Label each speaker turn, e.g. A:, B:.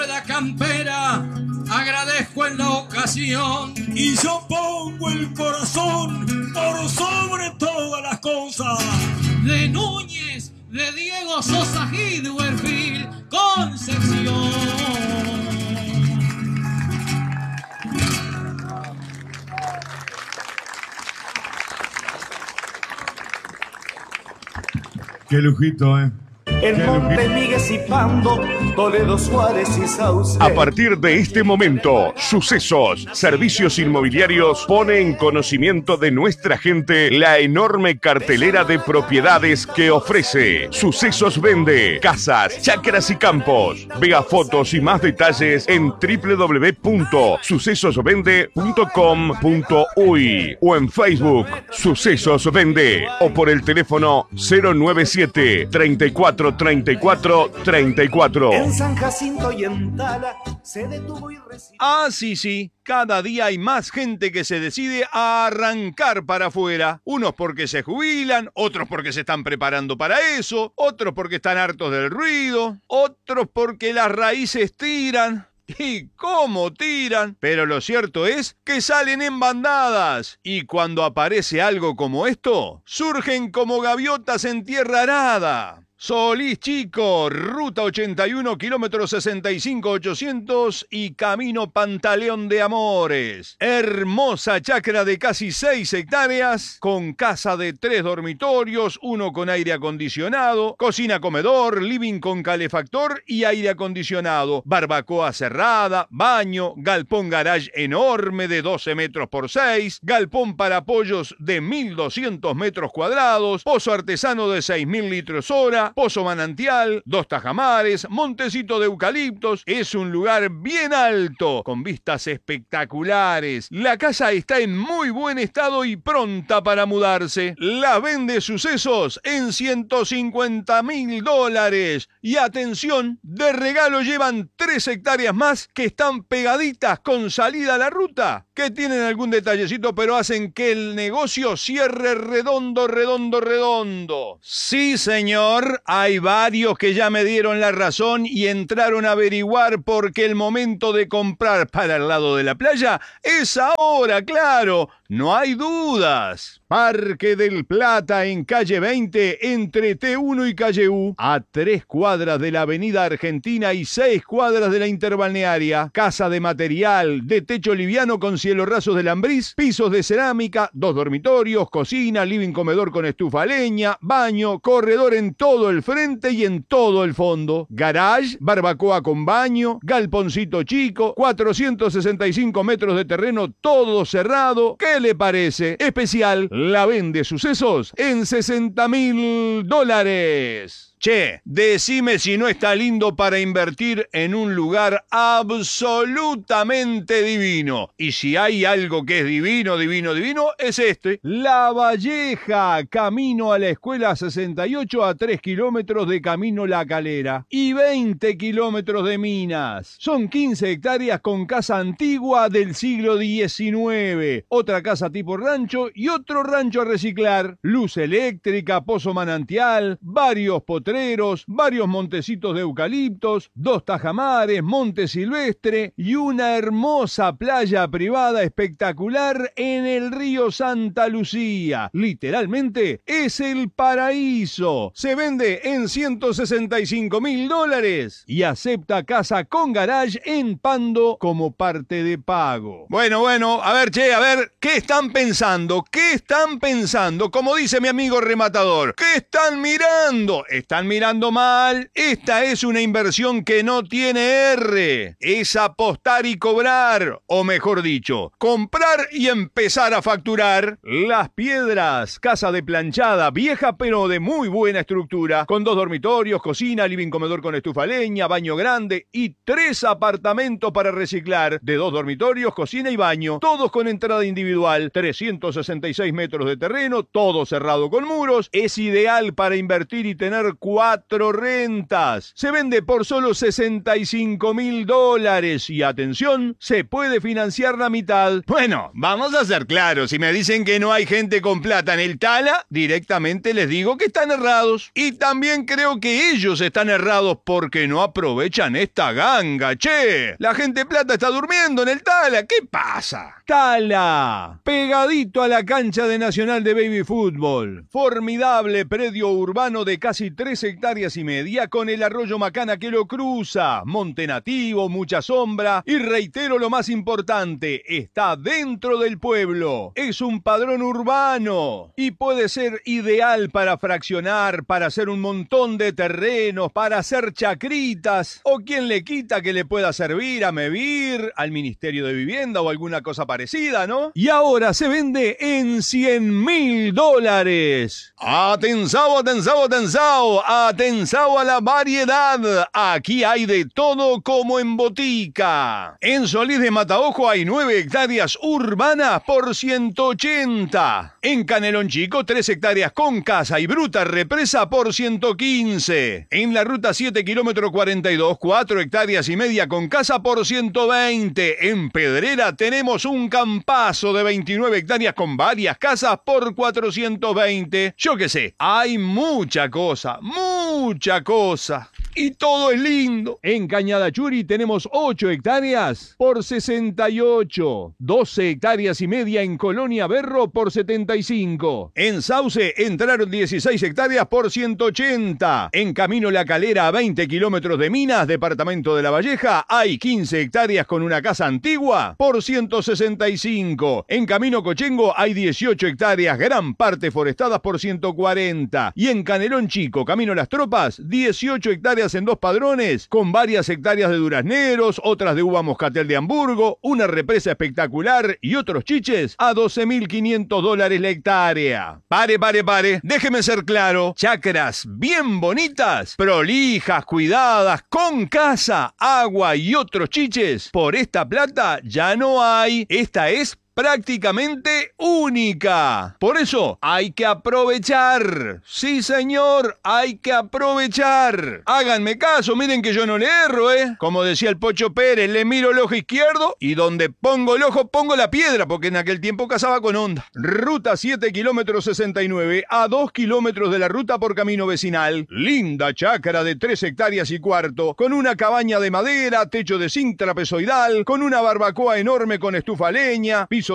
A: La campera, agradezco en la ocasión
B: y yo pongo el corazón por sobre todas las cosas.
A: De Núñez, de Diego Sosa y de Huerfil Concepción.
C: Qué lujito, ¿eh?
D: En Monte Miguel y Pando, Toledo, Suárez y Sauce.
E: A partir de este momento, Sucesos Servicios Inmobiliarios pone en conocimiento de nuestra gente la enorme cartelera de propiedades que ofrece. Sucesos vende casas, chacras y campos. Vea fotos y más detalles en www.sucesosvende.com.uy o en Facebook Sucesos Vende o por el teléfono 097 34 34.
D: En San Jacinto y en Tala se detuvo y recibió.
F: Sí. Cada día hay más gente que se decide a arrancar para afuera. Unos porque se jubilan, otros porque se están preparando para eso, otros porque están hartos del ruido, otros porque las raíces tiran. ¿Y cómo tiran? Pero lo cierto es que salen en bandadas. Y cuando aparece algo como esto, surgen como gaviotas en tierra arada. Solís Chico, ruta 81, kilómetro 65,800 y camino Pantaleón de Amores. Hermosa chacra de casi 6 hectáreas, con casa de 3 dormitorios, 1 con aire acondicionado, cocina comedor, living con calefactor y aire acondicionado, barbacoa cerrada, baño, galpón garage enorme de 12 metros por 6, galpón para pollos de 1.200 metros cuadrados, pozo artesano de 6.000 litros hora, pozo manantial, 2 tajamares, montecito de eucaliptos. Es un lugar bien alto, con vistas espectaculares. La casa está en muy buen estado y pronta para mudarse. La vende Sucesos en $150.000. Y atención, de regalo llevan 3 hectáreas más que están pegaditas con salida a la ruta, que tienen algún detallecito, pero hacen que el negocio cierre redondo. Sí, señor. Hay varios que ya me dieron la razón y entraron a averiguar porque el momento de comprar para el lado de la playa es ahora, claro, no hay dudas. Parque del Plata en calle 20, entre T1 y calle U, a 3 cuadras de la avenida Argentina y 6 cuadras de la interbalnearia. Casa de material, de techo liviano con cielo raso de lambriz, pisos de cerámica, 2 dormitorios, cocina, living comedor con estufa a leña, baño, corredor en todo el frente y en todo el fondo, garage, barbacoa con baño, galponcito chico, 465 metros de terreno, todo cerrado. ¿Qué le parece? Especial, la vende Sucesos en $60.000. Che, decime si no está lindo para invertir en un lugar absolutamente divino. Y si hay algo que es divino, es este. La Valleja, camino a la escuela 68 a 3 kilómetros de camino La Calera y 20 kilómetros de Minas. Son 15 hectáreas con casa antigua del siglo XIX, otra casa tipo rancho y otro rancho a reciclar. Luz eléctrica, pozo manantial, varios potreros, varios montecitos de eucaliptos, 2 tajamares, monte silvestre y una hermosa playa privada espectacular en el río Santa Lucía. Literalmente es el paraíso. Se vende en $165.000 y acepta casa con garage en Pando como parte de pago. Bueno, a ver, ¿qué están pensando? Como dice mi amigo rematador, ¿qué están mirando? Están mirando mal. Esta es una inversión que no tiene R. Es apostar y cobrar, o mejor dicho, comprar y empezar a facturar. Las Piedras, casa de planchada, vieja pero de muy buena estructura, con 2 dormitorios, cocina, living comedor con estufa a leña, baño grande y 3 apartamentos para reciclar, de 2 dormitorios, cocina y baño, todos con entrada individual, 366 metros de terreno, todo cerrado con muros. Es ideal para invertir y tener 4 rentas. Se vende por solo $65.000 y atención, se puede financiar la mitad. Bueno, vamos a ser claros, si me dicen que no hay gente con plata en el Tala, directamente les digo que están errados. Y también creo que ellos están errados porque no aprovechan esta ganga, che. La gente plata está durmiendo en el Tala, ¿qué pasa? Tala, pegadito a la cancha de Nacional de Baby Fútbol. Formidable predio urbano de casi 3 hectáreas y media con el arroyo Macana que lo cruza. Monte nativo, mucha sombra y reitero lo más importante, está dentro del pueblo. Es un padrón urbano y puede ser ideal para fraccionar, para hacer un montón de terrenos, para hacer chacritas o quien le quita que le pueda servir a Mevir, al Ministerio de Vivienda o alguna cosa parecida, ¿no? Y ahora se vende en $100.000. Atención, atención, atención, atención a la variedad. Aquí hay de todo como en botica. En Solís de Mataojo hay 9 hectáreas urbanas por 180. En Canelón Chico 3 hectáreas con casa y bruta represa por 115. En la ruta 7 kilómetro 42, 4 hectáreas y media con casa por 120. En Pedrera tenemos un campazo de 29 hectáreas con varias casas por 420. Yo qué sé, hay mucha cosa. Y todo es lindo. En Cañada Churi tenemos 8 hectáreas por 68. 12 hectáreas y media en Colonia Berro por 75. En Sauce entraron 16 hectáreas por 180. En Camino La Calera a 20 kilómetros de Minas, departamento de La Valleja, hay 15 hectáreas con una casa antigua por 165. En Camino Cochengo hay 18 hectáreas, gran parte forestadas por 140. Y en Canelón Chico, Camino Las Tropas, 18 hectáreas en 2 padrones, con varias hectáreas de durazneros, otras de uva moscatel de Hamburgo, una represa espectacular y otros chiches a $12.500 la hectárea. Pare, déjeme ser claro, chacras bien bonitas, prolijas, cuidadas, con casa, agua y otros chiches, por esta plata ya no hay. Esta es prácticamente única. Por eso hay que aprovechar. Sí, señor, hay que aprovechar. Háganme caso, miren que yo no le erro, ¿eh? Como decía el Pocho Pérez, le miro el ojo izquierdo y donde pongo el ojo pongo la piedra, porque en aquel tiempo cazaba con onda. Ruta 7 kilómetros 69 a 2 kilómetros de la ruta por camino vecinal. Linda chácara de 3 hectáreas y cuarto, con una cabaña de madera, techo de zinc trapezoidal, con una barbacoa enorme con estufa a leña, piso